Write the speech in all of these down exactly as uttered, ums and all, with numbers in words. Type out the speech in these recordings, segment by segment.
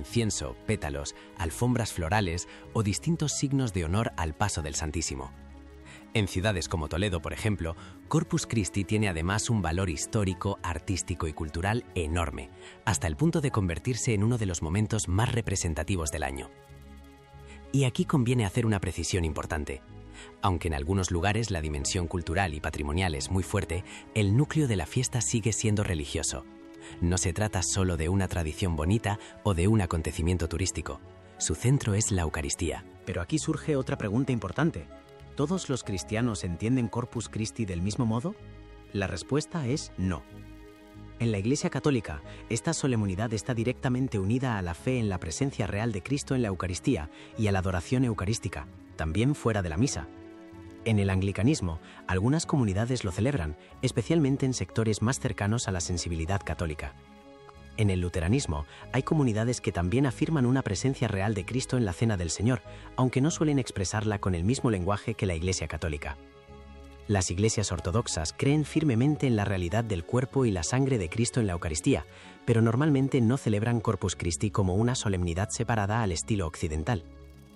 incienso, pétalos, alfombras florales o distintos signos de honor al paso del Santísimo. En ciudades como Toledo, por ejemplo, Corpus Christi tiene además un valor histórico, artístico y cultural enorme, hasta el punto de convertirse en uno de los momentos más representativos del año. Y aquí conviene hacer una precisión importante. Aunque en algunos lugares la dimensión cultural y patrimonial es muy fuerte, el núcleo de la fiesta sigue siendo religioso. No se trata solo de una tradición bonita o de un acontecimiento turístico. Su centro es la Eucaristía. Pero aquí surge otra pregunta importante. ¿Todos los cristianos entienden Corpus Christi del mismo modo? La respuesta es no. En la Iglesia Católica, esta solemnidad está directamente unida a la fe en la presencia real de Cristo en la Eucaristía y a la adoración eucarística, también fuera de la misa. En el anglicanismo, algunas comunidades lo celebran, especialmente en sectores más cercanos a la sensibilidad católica. En el luteranismo, hay comunidades que también afirman una presencia real de Cristo en la Cena del Señor, aunque no suelen expresarla con el mismo lenguaje que la Iglesia Católica. Las iglesias ortodoxas creen firmemente en la realidad del cuerpo y la sangre de Cristo en la Eucaristía, pero normalmente no celebran Corpus Christi como una solemnidad separada al estilo occidental.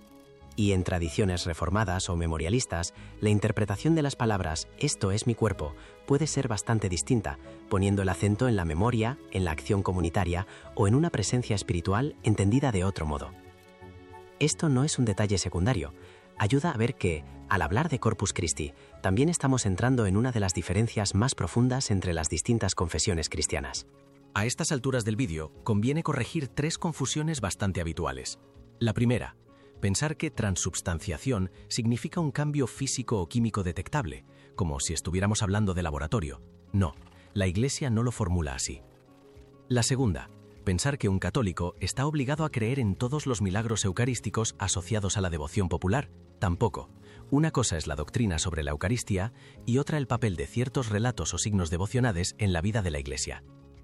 Y en tradiciones reformadas o memorialistas, la interpretación de las palabras «esto es mi cuerpo» puede ser bastante distinta, poniendo el acento en la memoria, en la acción comunitaria o en una presencia espiritual entendida de otro modo. Esto no es un detalle secundario. Ayuda a ver que, al hablar de Corpus Christi, también estamos entrando en una de las diferencias más profundas entre las distintas confesiones cristianas. A estas alturas del vídeo, conviene corregir tres confusiones bastante habituales. La primera, pensar que transubstanciación significa un cambio físico o químico detectable, como si estuviéramos hablando de laboratorio. No, la Iglesia no lo formula así. La segunda, pensar que un católico está obligado a creer en todos los milagros eucarísticos asociados a la devoción popular. Tampoco. Una cosa es la doctrina sobre la Eucaristía y otra el papel de ciertos relatos o signos devocionales en la vida de la Iglesia.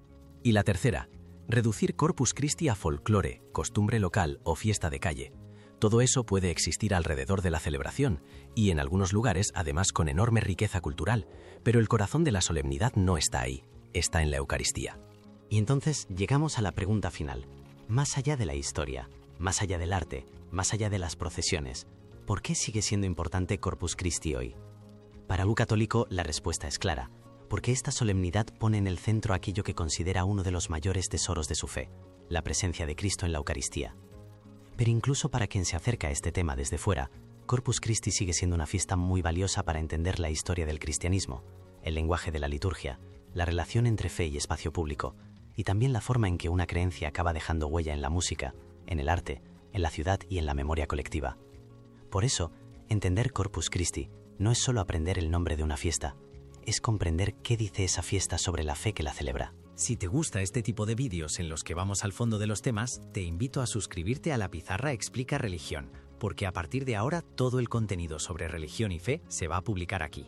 Y la tercera, reducir Corpus Christi a folclore, costumbre local o fiesta de calle. Todo eso puede existir alrededor de la celebración y en algunos lugares además con enorme riqueza cultural, pero el corazón de la solemnidad no está ahí, está en la Eucaristía. Y entonces llegamos a la pregunta final. Más allá de la historia, más allá del arte, más allá de las procesiones, ¿por qué sigue siendo importante Corpus Christi hoy? Para un católico la respuesta es clara, porque esta solemnidad pone en el centro aquello que considera uno de los mayores tesoros de su fe, la presencia de Cristo en la Eucaristía. Pero incluso para quien se acerca a este tema desde fuera, Corpus Christi sigue siendo una fiesta muy valiosa para entender la historia del cristianismo, el lenguaje de la liturgia, la relación entre fe y espacio público, y también la forma en que una creencia acaba dejando huella en la música, en el arte, en la ciudad y en la memoria colectiva. Por eso, entender Corpus Christi no es solo aprender el nombre de una fiesta, es comprender qué dice esa fiesta sobre la fe que la celebra. Si te gusta este tipo de vídeos en los que vamos al fondo de los temas, te invito a suscribirte a La Pizarra Explica Religión, porque a partir de ahora todo el contenido sobre religión y fe se va a publicar aquí.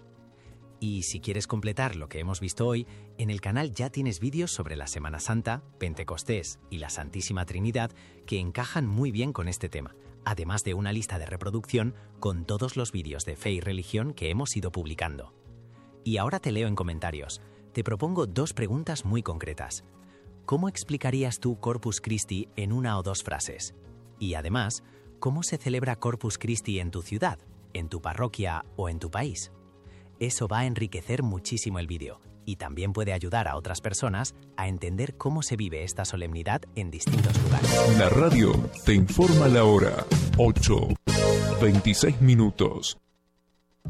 Y si quieres completar lo que hemos visto hoy, en el canal ya tienes vídeos sobre la Semana Santa, Pentecostés y la Santísima Trinidad que encajan muy bien con este tema, además de una lista de reproducción con todos los vídeos de fe y religión que hemos ido publicando. Y ahora te leo en comentarios. Te propongo dos preguntas muy concretas. ¿Cómo explicarías tú Corpus Christi en una o dos frases? Y además, ¿cómo se celebra Corpus Christi en tu ciudad, en tu parroquia o en tu país? Eso va a enriquecer muchísimo el vídeo y también puede ayudar a otras personas a entender cómo se vive esta solemnidad en distintos lugares. La radio te informa la hora. ocho, veintiséis minutos.